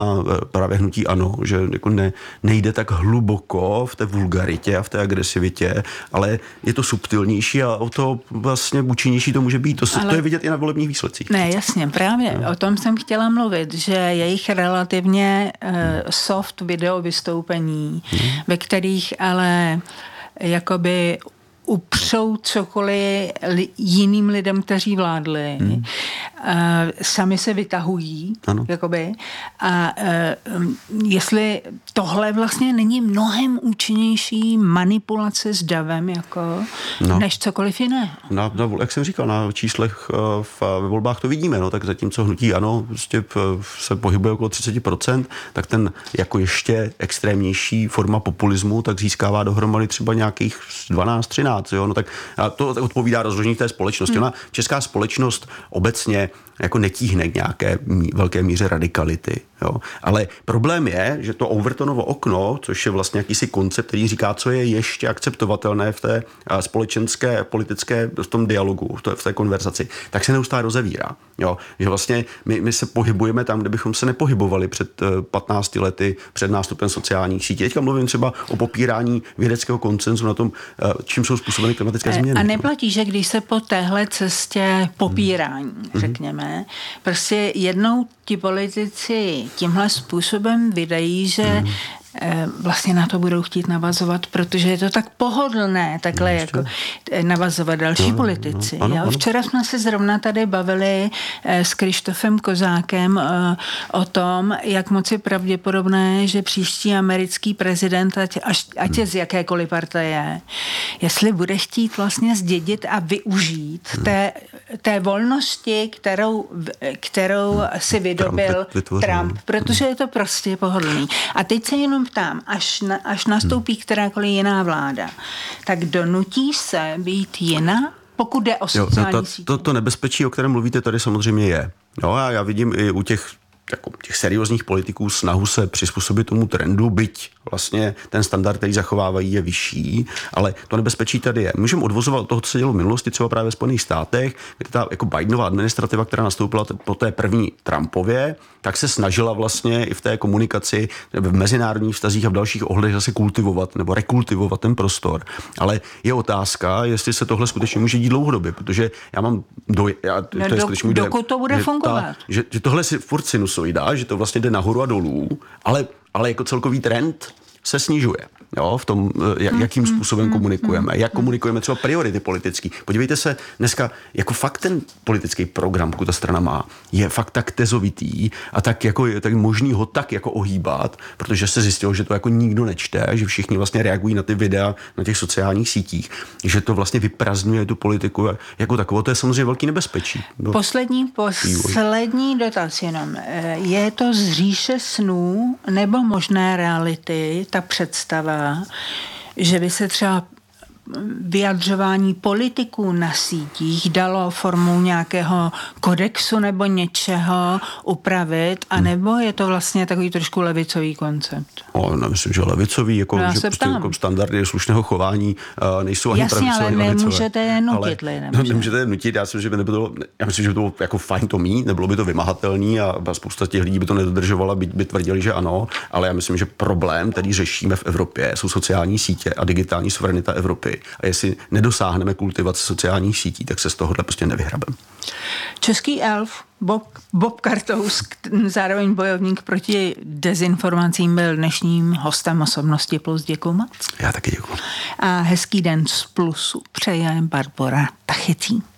právě hnutí ANO, že jako nejde tak hluboko v té vulgaritě a v té agresivitě, ale je to subtilnější a o to vlastně účinnější to může být. To je vidět i na volebních výsledcích. Ne, jasně, právě o tom jsem chtěla mluvit, že jejich relativně soft video vystoupení, ve kterých ale jakoby upřou cokoliv jiným lidem, kteří vládli. Sami se vytahují. Jakoby. A jestli tohle vlastně není mnohem účinnější manipulace s davem, jako, než cokoliv jiné. Jak jsem říkal, na číslech ve volbách to vidíme, tak zatímco hnutí ANO prostě se pohybuje okolo 30%, tak ten jako ještě extrémnější forma populismu tak získává dohromady třeba nějakých 12-13. No tak to odpovídá rozložení té společnosti. Ona, česká společnost obecně jako netíhne k nějaké velké míře radikality. Jo. Ale problém je, že to Overtonovo okno, což je vlastně jakýsi koncept, který říká, co je ještě akceptovatelné v té společenské, politické, v tom dialogu, v té konverzaci, tak se neustále rozevírá. Jo. Že vlastně my se pohybujeme tam, kde bychom se nepohybovali před 15 lety, před nástupem sociálních sítí. Teďka mluvím třeba o popírání vědeckého konsenzu na tom, čím jsou způsobeny klimatické změny. A neplatí, že když se po téhle cestě popírání, řekněme, prostě jednou ti politici tímhle způsobem vydají, že vlastně na to budou chtít navazovat, protože je to tak pohodlné takhle jako navazovat další politici. Ano. Včera jsme se zrovna tady bavili s Krištofem Kozákem o tom, jak moc je pravděpodobné, že příští americký prezident, ať je z jakékoliv partaje, jestli bude chtít vlastně zdědit a využít té volnosti, kterou si vydobil Trump, protože je to prostě pohodlný. A teď se jenom ptám, až nastoupí kterákoliv jiná vláda, tak donutí se být jiná, pokud jde o sociální sítě? To nebezpečí, o kterém mluvíte, tady samozřejmě je. No a já vidím i u těch seriózních politiků snahu se přizpůsobit tomu trendu, byť vlastně ten standard, který zachovávají, je vyšší, ale to nebezpečí tady je. Můžeme odvozovat od toho, co se dělo v minulosti, třeba právě ve Spojených státech, kde ta jako Bidenova administrativa, která nastoupila po té první Trumpově, tak se snažila vlastně i v té komunikaci, v mezinárodních vztazích a v dalších ohledech zase kultivovat nebo rekultivovat ten prostor. Ale je otázka, jestli se tohle skutečně může dít dlouhodobě, protože já mám dokud to bude fungovat. Že tohle si furt sinusoida, že to vlastně jde nahoru a dolů, ale jako celkový trend se snižuje. Jo, v tom, jakým způsobem komunikujeme, jak komunikujeme třeba priority politický. Podívejte se, dneska jako fakt ten politický program, pokud ta strana má, je fakt tak tezovitý a tak možný ho tak jako ohýbat, protože se zjistilo, že to jako nikdo nečte, že všichni vlastně reagují na ty videa na těch sociálních sítích, že to vlastně vyprazdňuje tu politiku jako takovou. To je samozřejmě velký nebezpečí. Poslední dotaz jenom. Je to z říše snů nebo možné reality, ta představa, že by se třeba vyjadřování politiků na sítích dalo formou nějakého kodexu nebo něčeho upravit, anebo je to vlastně takový trošku levicový koncept? Myslím, že levicový, že prostě jako standardy slušného chování nejsou ani pravicové. Jasně, ale nemůžete je nutit. Nemůžete je nutit, já myslím, že by to bylo jako fajn to mít, nebylo by to vymahatelný a spousta těch lidí by to nedodržovala, by tvrdili, že ano, ale já myslím, že problém, který řešíme v Evropě, jsou sociální sítě a digitální suverenita Evropy. A jestli nedosáhneme kultivace sociálních sítí, tak se z tohohle prostě nevyhrabeme. Český elf Bob Kartous, zároveň bojovník proti dezinformacím, byl dnešním hostem Osobnosti Plus. Děkuju moc. Já taky děkuju. A hezký den z Plusu přeje Barbora Tachecí.